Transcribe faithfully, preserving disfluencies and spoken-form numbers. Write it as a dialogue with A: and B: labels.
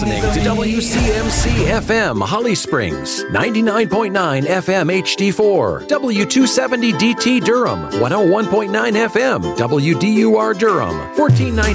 A: Listening to W C M C F M Holly Springs, ninety-nine point nine F M H D four, W two seventy D T Durham, one oh one point nine F M W D U R Durham, fourteen ninety